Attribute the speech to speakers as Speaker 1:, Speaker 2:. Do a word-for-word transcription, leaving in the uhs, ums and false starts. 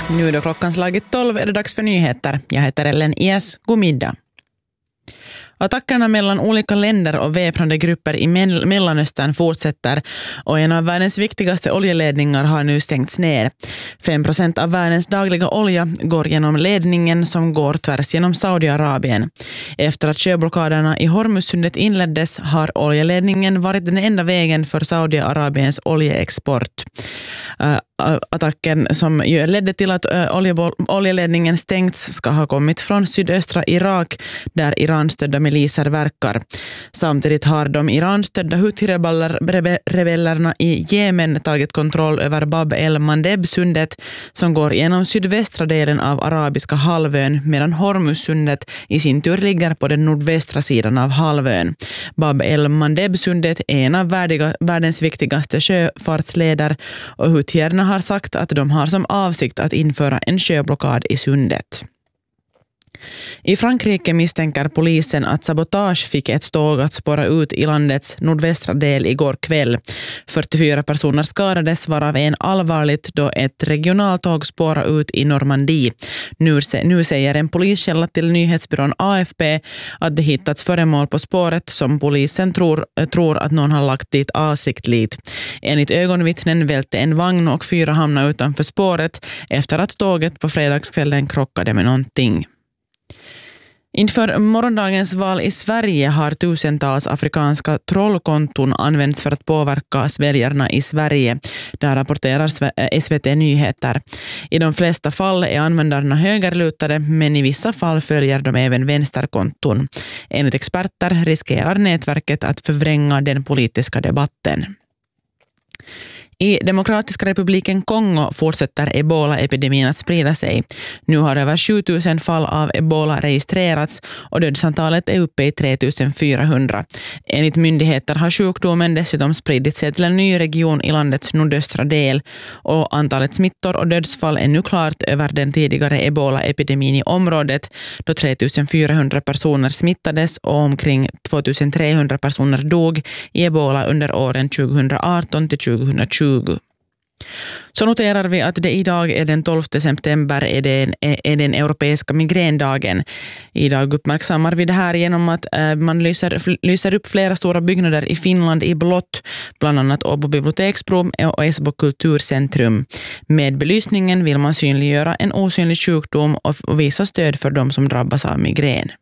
Speaker 1: Nu är då klockan slagit tolv är det dags för nyheter. Jag heter Ellen Ies. God middag. Attackerna mellan olika länder och väpnade grupper i Mellanöstern fortsätter och en av världens viktigaste oljeledningar har nu stängts ner. fem procent av världens dagliga olja går genom ledningen som går tvärs genom Saudiarabien. Efter att sjöblockaderna i Hormuzsundet inleddes har oljeledningen varit den enda vägen för Saudiarabiens oljeexport. Uh, attacken som ledde till att uh, olje- oljeledningen stängts ska ha kommit från sydöstra Irak där Iran-stödda miliser verkar. Samtidigt har de Iran-stödda Houthi-rebellerna i Jemen tagit kontroll över Bab el-Mandeb-sundet som går genom sydvästra delen av arabiska halvön medan Hormuzsundet i sin tur ligger på den nordvästra sidan av halvön. Bab el-Mandeb-sundet är en av värdiga, världens viktigaste sjöfartsleder och Houthierna har sagt att de har som avsikt att införa en sjöblockad i sundet. I Frankrike misstänker polisen att sabotage fick ett tåg att spåra ut i landets nordvästra del igår kväll. fyrtiofyra personer skadades varav en allvarligt då ett regionaltåg spårade ut i Normandie. Nu, nu säger en poliskälla till nyhetsbyrån A F P att det hittats föremål på spåret som polisen tror, tror att någon har lagt dit avsiktligt. Enligt ögonvittnen välte en vagn och fyra hamnade utanför spåret efter att tåget på fredagskvällen krockade med någonting. Inför morgondagens val i Sverige har tusentals afrikanska trollkonton använts för att påverka väljarna i Sverige. Där rapporterar S V T Nyheter. I de flesta fall är användarna högerlutade, men i vissa fall följer de även vänsterkonton. Enligt experter riskerar nätverket att förvränga den politiska debatten. I Demokratiska republiken Kongo fortsätter ebola-epidemin att sprida sig. Nu har över sjutusen fall av ebola registrerats och dödsantalet är uppe i tre tusen fyrahundra. Enligt myndigheter har sjukdomen dessutom spridit sig till en ny region i landets nordöstra del och antalet smittor och dödsfall är nu klart över den tidigare ebola-epidemin i området då tre tusen fyrahundra personer smittades och omkring två tusen trehundra personer dog i ebola under åren tjugoarton till tjugohundratjugo. Så noterar vi att det idag är den tolfte september är den, är den europeiska migrändagen. Idag uppmärksammar vi det här genom att äh, man lyser, lyser upp flera stora byggnader i Finland i blått, bland annat Åbo biblioteksbro och Esbo kulturcentrum. Med belysningen vill man synliggöra en osynlig sjukdom och visa stöd för de som drabbas av migrän.